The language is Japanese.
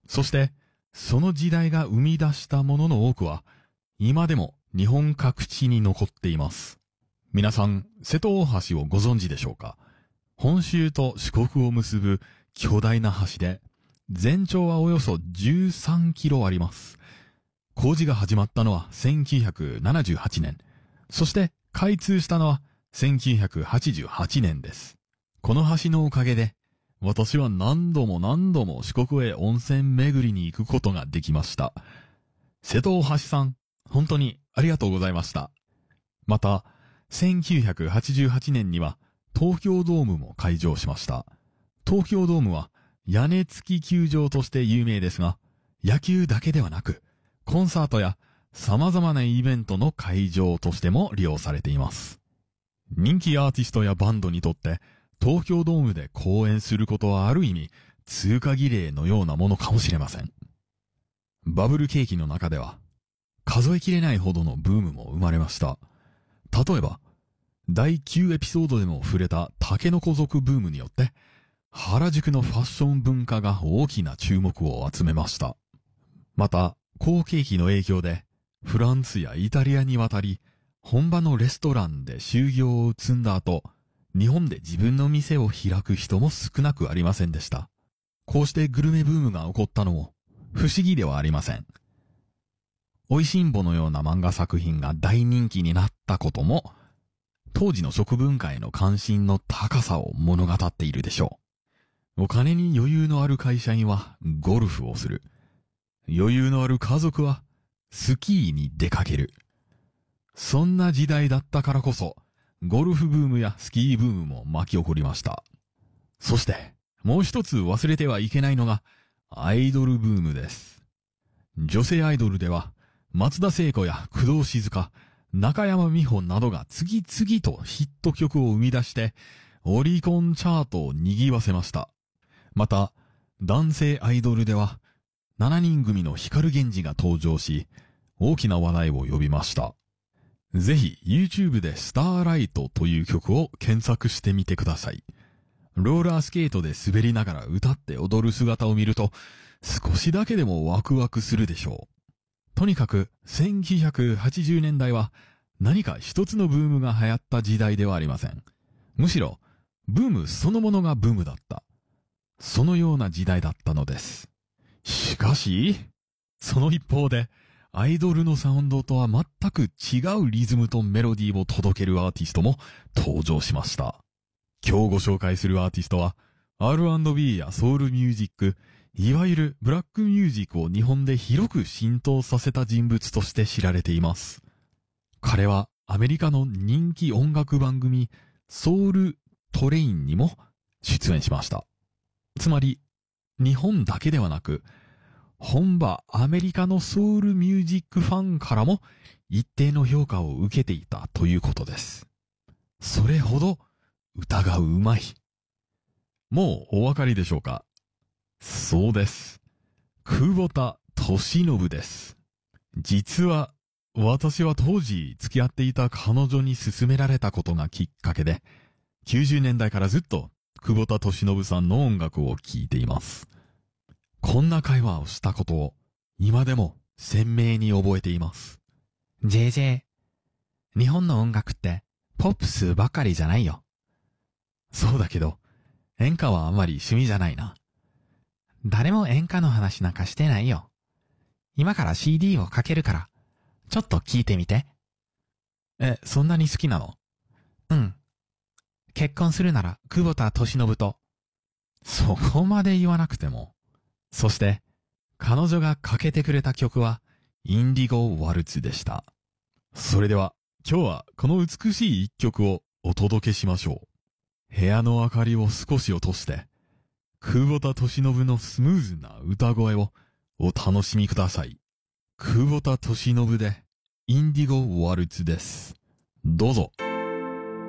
そして、その時代が生み出したものの多くは、今でも日本各地に残っています。皆さん、瀬戸大橋をご存知でしょうか？本州と四国を結ぶ巨大な橋で、全長はおよそ13キロあります。工事が始まったのは1978年。そして開通したのは1988年です。この橋のおかげで、私は何度も四国へ温泉巡りに行くことができました。瀬戸大橋さん、本当にありがとうございました。また、1988年には東京ドームも開場しました。東京ドームは屋根付き球場として有名ですが、野球だけではなく、コンサートや様々なイベントの会場としても利用されています。人気アーティストやバンドにとって東京ドームで公演することはある意味通過儀礼のようなものかもしれません。バブル景気の中では数えきれないほどのブームも生まれました。例えば第9エピソードでも触れたタケノコ族ブームによって原宿のファッション文化が大きな注目を集めました。また好景気の影響でフランスやイタリアに渡り本場のレストランで修行を積んだ後、日本で自分の店を開く人も少なくありませんでした。こうしてグルメブームが起こったのも不思議ではありません。おいしんぼのような漫画作品が大人気になったことも、当時の食文化への関心の高さを物語っているでしょう。お金に余裕のある会社員はゴルフをする。余裕のある家族はスキーに出かける。そんな時代だったからこそ、ゴルフブームやスキーブームも巻き起こりました。そして、もう一つ忘れてはいけないのが、アイドルブームです。女性アイドルでは、松田聖子や工藤静香、中山美穂などが次々とヒット曲を生み出して、オリコンチャートを賑わせました。また、男性アイドルでは、7人組の光源氏が登場し、大きな話題を呼びました。ぜひ YouTube でスターライトという曲を検索してみてください。ローラースケートで滑りながら歌って踊る姿を見ると少しだけでもワクワクするでしょう。とにかく1980年代は何か一つのブームが流行った時代ではありません。むしろブームそのものがブームだった。そのような時代だったのです。しかし、その一方でアイドルのサウンドとは全く違うリズムとメロディーを届けるアーティストも登場しました。今日ご紹介するアーティストは R&B やソウルミュージック、いわゆるブラックミュージックを日本で広く浸透させた人物として知られています。彼はアメリカの人気音楽番組ソウルトレインにも出演しました。つまり日本だけではなく本場アメリカのソウルミュージックファンからも一定の評価を受けていたということです。それほど歌がうまい。もうお分かりでしょうか？そうです。久保田利伸です。実は私は当時付き合っていた彼女に勧められたことがきっかけで、90年代からずっと久保田利伸さんの音楽を聴いています。こんな会話をしたことを今でも鮮明に覚えています。JJ、日本の音楽ってポップスばかりじゃないよ。そうだけど、演歌はあまり趣味じゃないな。誰も演歌の話なんかしてないよ。今から CD をかけるから、ちょっと聞いてみて。そんなに好きなの？うん。結婚するなら久保田利伸と。そこまで言わなくても。そして、彼女がかけてくれた曲は、インディゴワルツでした。それでは、今日はこの美しい一曲をお届けしましょう。部屋の明かりを少し落として、久保田利伸のスムーズな歌声をお楽しみください。久保田利伸で、インディゴワルツです。どうぞ。